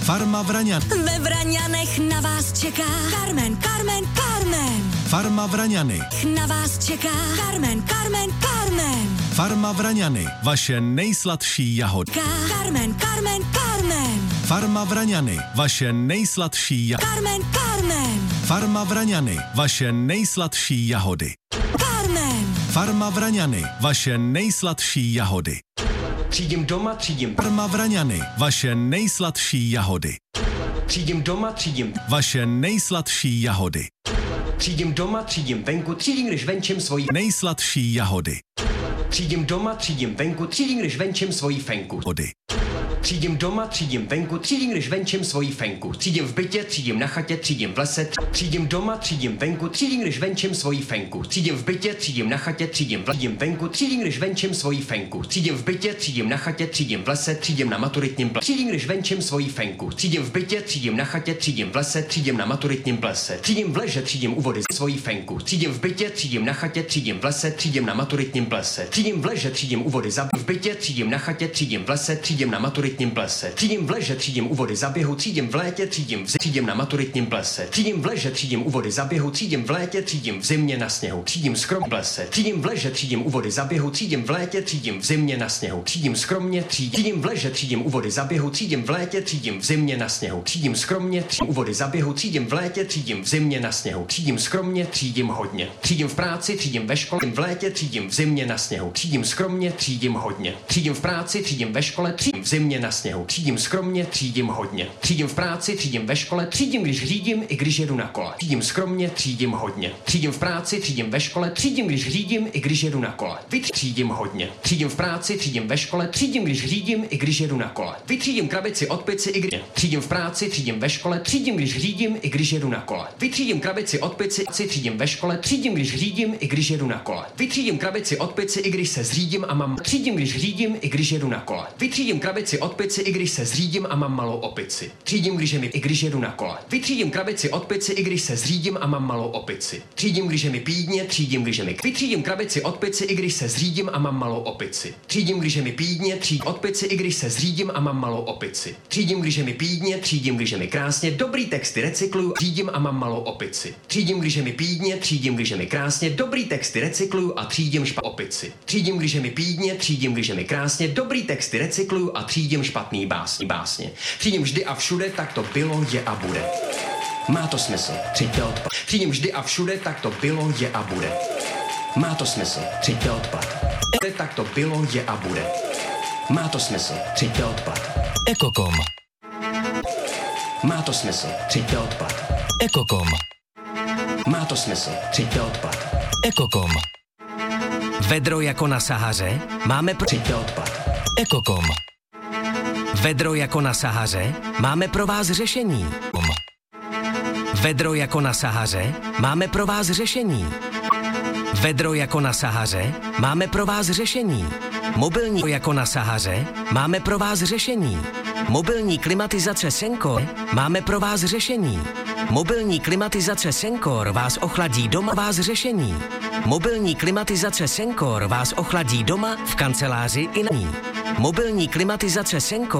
Farma Vraňany. Ve Vraňanech na vás čeká Carmen. Farma Vraňany. Na vás čeká Carmen. Farma Vraňany. Vaše nejsladší jahody. Carmen. Farma Vraňany. Vaše nejsladší jahody. Carmen. Farma Vraňany. Vaše nejsladší jahody. Carmen. Farma Vraňany. Vaše nejsladší jahody. Třídím doma, třídím. Farma Vraňany. Vaše nejsladší jahody. Třídím doma, třídím. Vaše nejsladší jahody. Třídím doma, třídím venku, třídím, když venčím svojí. Nejsladší jahody. Třídím doma, třídím venku, třídím, když venčím svojí fenku. Hody. Třídím doma, třídím venku, třídím, když venčím svojí fenku. Třídím v bytě, třídím na chatě, třídím v lese. Třídím doma, třídím venku, třídím, když venčím svojí fenku. Třídím v bytě, třídím na chatě, třídím venku, třídím, když venčím svojí fenku. Třídím v bytě, třídím na chatě, třídím v lese, třídím na maturitním plese. Třídím, když venčím svojí fenku. Třídím v bytě, třídím na chatě, třídím v lese, třídím na maturitním plese. Třídím v leže, třídím u vody svojí fenku. Třídím v bytě, třídím na chatě, třídím v lese, třídím na maturitním plese. Třídím v leže, třídím u vody v bytě, třídím na chatě, třídím v lese, třídím na maturitním plese. Třídím v leže, třídím u vody za běhu, třídím v létě, třídím na maturitním plese. Třídím v leže, třídím u vody za běhu, třídím v létě, třídím v zimě na sněhu. Třídím skrom plese. Třídím v leže, třídím u vody za běhu, třídím v létě, třídím v zimě na sněhu. Třídím skromně, třídím v leže, třídím u vody za běhu, třídím v létě, třídím v zimě na sněhu. Třídím skromně, třídím u vody za běhu, třídím v létě, třídím v zimě na sněhu. Třídím skromně, třídím hodně. Třídím v práci, třídím ve škole, v létě, třídím v zimě na sněhu. Třídím skromně, třídím hodně. Třídím v práci, třídím ve škole, třídím v zimě na sněhu. Třídím skromně, třídím hodně. Třídím v práci, třídím ve škole, třídím, když řídím, i když jedu na kole. Třídím skromně, třídím hodně. Třídím v práci, třídím ve škole, třídím, když řídím, i když jedu na kole. Třídím hodně. Třídím v práci, třídím ve škole, třídím, když řídím, i když jedu na kole. Vytřídím krabici od pici, i když třídím v práci, třídím ve škole, třídím, když řídím, i když jedu na kole. Vytřídím krabici od pici, třídím ve škole, třídím, když řídím, i když jedu na kole. Vytřídím krabici od pici, i když se zřídím a mám. Třídím, když řídím, i když jedu na kole. Vytřídím krabici od pici, i když se zřídím a mám malou opici. Třídím, když je mi, i když jedu na kole. Vytřídím krabici od pici, i když se zřídím a mám malou opici. Třídím, když je mi pídně, třídím, když je mi. Vytřídím krabici od pici, i když se zřídím a mám malou opici. Třídím, když je mi pídně, třídím od pici, i když se zřídím a mám malou opici. Třídím, když je mi pídně, třídím, když je mi krásně, dobrý texty recykluju, třídím a mám malou opici. Třídím, když je mi pídně, třídím, když je mi krásně, dobrý texty recykluju a třídím opici. Třídím, když je mi pídně, třídím, když je mi krásně, dobrý texty recykluju a třídím špatný básně. Třídím vždy a všude, tak to bylo, je a bude. Má to smysl, třiďte odpad. Třídím vždy a všude, tak to bylo, je a bude. Má to smysl, třiďte odpad. Tak to bylo, je a bude. Má to smysl, třiďte odpad. Ekokom. Má to smysl, třiďte odpad. Ekokom. Má to smysl, třiďte odpad. Ekokom. Vedro jako na Sahaře máme třiďte odpad. Ekokom. Vedro jako na Sahaře máme pro vás řešení. Vedro jako na Sahaře máme pro vás řešení. Vedro jako na Sahaře máme pro vás řešení. Mobilní jako na Sahaře máme pro vás řešení. Mobilní klimatizace Senkor máme pro vás řešení. Mobilní klimatizace Senkor vás ochladí doma, vás řešení. Mobilní klimatizace Senkor vás ochladí doma, v kanceláři i na ní. Mobilní klimatizace Senkor